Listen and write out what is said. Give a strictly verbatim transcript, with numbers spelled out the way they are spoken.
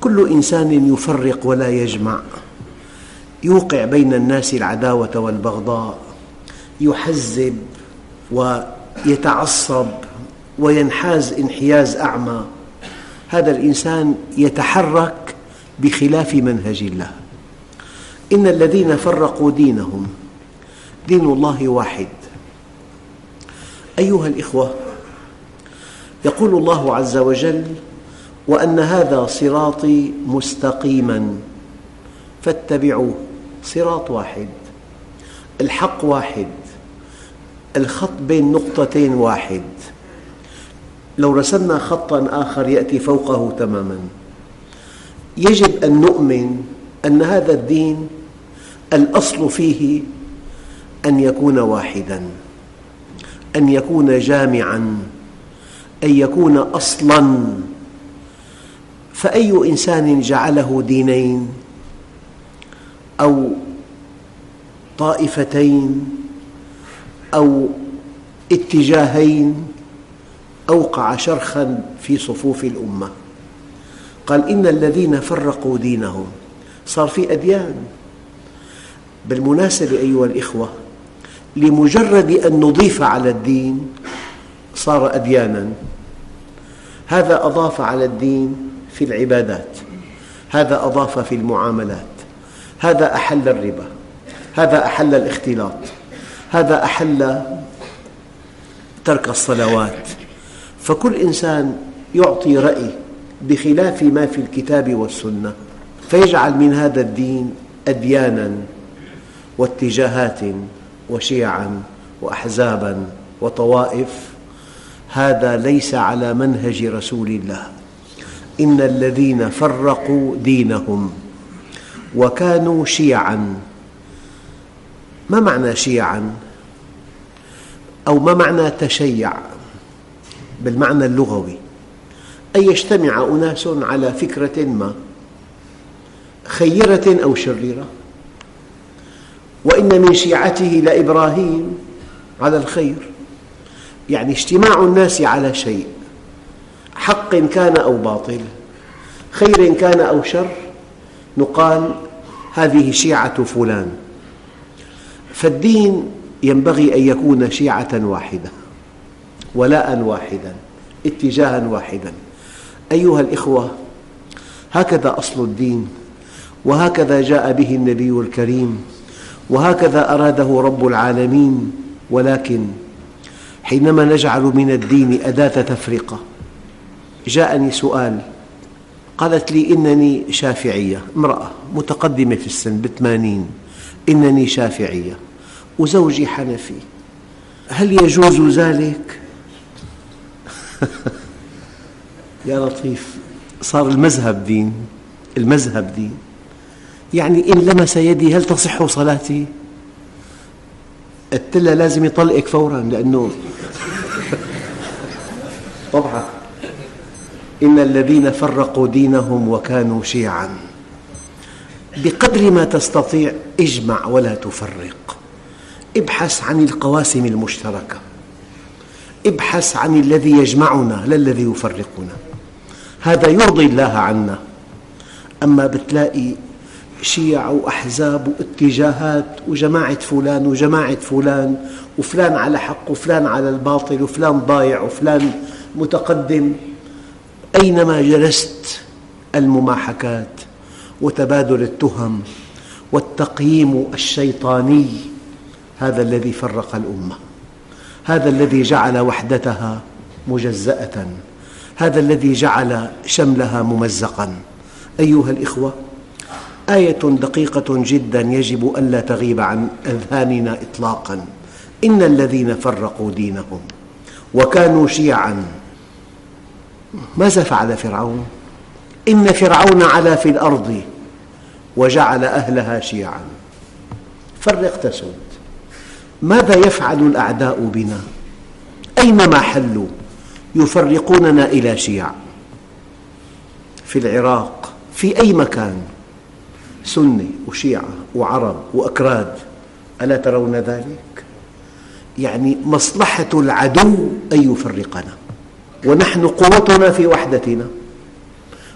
كل إنسان يفرق ولا يجمع، يوقع بين الناس العداوة والبغضاء، يحزب ويتعصب وينحاز انحياز أعمى، هذا الإنسان يتحرك بخلاف منهج الله. إن الذين فرقوا دينهم، دين الله واحد. أيها الإخوة، يقول الله عز وجل: وأن هذا صراطي مستقيما فاتبعوه. صراط واحد، الحق واحد، الخط بين نقطتين واحد. لو رسمنا خطاً آخر يأتي فوقه تماماً. يجب أن نؤمن أن هذا الدين الأصل فيه أن يكون واحداً، أن يكون جامعاً، أن يكون أصلاً. فأي إنسان جعله دينين أو طائفتين أو اتجاهين أوقع شرخاً في صفوف الأمة. قال: إن الذين فرقوا دينهم، صار في أديان. بالمناسبة أيها الإخوة، لمجرد أن نضيف على الدين صار أدياناً. هذا أضاف على الدين في العبادات، هذا أضاف في المعاملات، هذا أحل الربا، هذا أحل الاختلاط، هذا أحل ترك الصلوات. فكل إنسان يعطي رأي بخلاف ما في الكتاب والسنة، فيجعل من هذا الدين أدياناً واتجاهات وشيعاً وأحزاباً وطوائف. هذا ليس على منهج رسول الله. إن الذين فرقوا دينهم وكانوا شيعاً. ما معنى شيعاً؟ أو ما معنى تشيع بالمعنى اللغوي؟ أن يجتمع أناس على فكرة ما، خيرة أو شريرة. وإن من شيعته لإبراهيم على الخير، يعني اجتماع الناس على شيء، حق كان أو باطل، خير كان أو شر، نقال هذه شيعة فلان. فالدين ينبغي أن يكون شيعة واحدة، ولاء واحدا، اتجاها واحدا. أيها الإخوة، هكذا أصل الدين، وهكذا جاء به النبي الكريم، وهكذا أراده رب العالمين. ولكن حينما نجعل من الدين أداة تفرقة، جاءني سؤال، قالت لي: إنني شافعية، امرأة متقدمة في السن بالثمانين، إنني شافعية وزوجي حنفي، هل يجوز ذلك؟ يا لطيف، صار المذهب دين، المذهب دين. يعني إن لمس يدي هل تصح صلاتي؟ قلت لها: لازم يطلقك فوراً، لأنه طبعاً إن الذين فرقوا دينهم وكانوا شيعاً. بقدر ما تستطيع اجمع ولا تفرق. ابحث عن القواسم المشتركة، ابحث عن الذي يجمعنا لا الذي يفرقنا. هذا يرضي الله عنا. أما بتلاقي شيع وأحزاب واتجاهات وجماعة فلان وجماعة فلان، وفلان على حق وفلان على الباطل، وفلان ضايع وفلان متقدم، أينما جلست المماحكات وتبادل التهم والتقييم الشيطاني. هذا الذي فرق الأمة، هذا الذي جعل وحدتها مجزأة، هذا الذي جعل شملها ممزقاً. أيها الإخوة، آية دقيقة جداً يجب ألا تغيب عن أذهاننا إطلاقاً. إن الذين فرقوا دينهم وكانوا شيعاً. ماذا فعل فرعون؟ إن فرعون علا في الأرض وجعل أهلها شيعاً. فرق تسد. ماذا يفعل الأعداء بنا؟ أينما حلوا يفرقوننا إلى شيع. في العراق، في أي مكان، سنة وشيعة وعرب وأكراد. ألا ترون ذلك؟ يعني مصلحة العدو أن يفرقنا، ونحن قوتنا في وحدتنا.